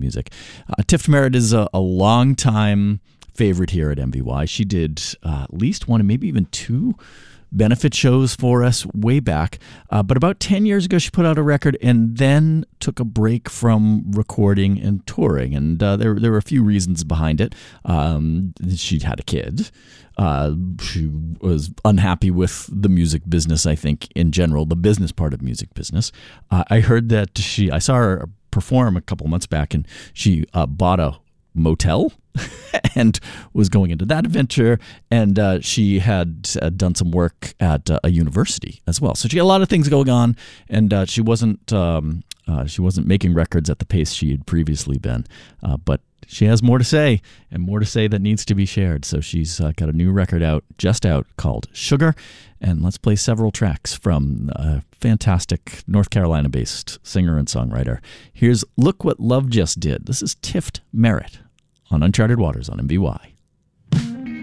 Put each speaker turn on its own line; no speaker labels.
music. Tiff Merritt is a long-time favorite here at MVY. She did at least one and maybe even two benefit shows for us way back. But about 10 years ago, she put out a record and then took a break from recording and touring. And there were a few reasons behind it. She'd had a kid. She was unhappy with the music business, I think, in general, the business part of music business. I heard that I saw her perform a couple months back, and she bought a motel and was going into that adventure, and she had done some work at a university as well. So she had a lot of things going on, and she wasn't making records at the pace she had previously been. But she has more to say, and more to say that needs to be shared. So she's got a new record just out called Sugar, and let's play several tracks from a fantastic North Carolina-based singer and songwriter. Here's Look What Love Just Did. This is Tiff Merritt on Uncharted Waters on MVY.